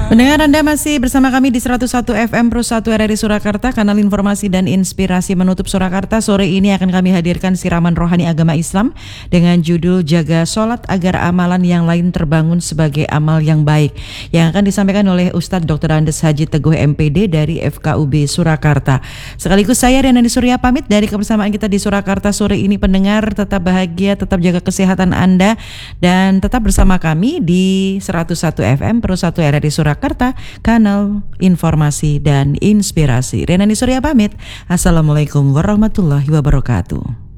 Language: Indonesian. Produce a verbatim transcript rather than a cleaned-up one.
Pendengar, Anda masih bersama kami di seratus satu F M Pro satu R R I Surakarta, kanal informasi dan inspirasi menutup Surakarta. Sore ini akan kami hadirkan siraman rohani agama Islam dengan judul Jaga Sholat Agar Amalan Yang Lain Terbangun Sebagai Amal Yang Baik, yang akan disampaikan oleh Ustadz Doktor Andes Haji Teguh M P D dari F K U B Surakarta. Sekaligus saya Riana Surya pamit dari kebersamaan kita di Surakarta sore ini. Pendengar, tetap bahagia, tetap jaga kesehatan Anda, dan tetap bersama kami di seratus satu F M Pro satu R R I Surakarta, kanal informasi dan inspirasi. Riana Surya pamit. Assalamualaikum warahmatullahi wabarakatuh.